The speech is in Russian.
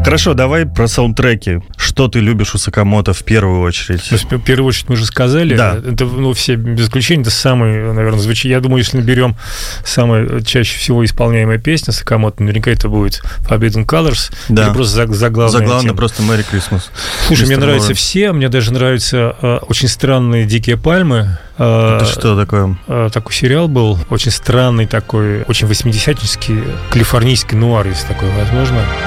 Хорошо, давай про саундтреки. Что ты любишь у Сакамото в первую очередь? То есть, в первую очередь мы же сказали, да. Это, все без исключения, это самый, наверное, звучит. Я думаю, если наберем самая чаще всего исполняемая песня Сакамото, наверняка это будет Forbidden Colors, да. или просто заглавная просто Merry Christmas. Слушай, мне нравятся все, мне даже нравятся очень странные «Дикие пальмы». Это что такое? Такой сериал был, очень странный такой, очень 80-нический, калифорнийский нуар, если такое возможно.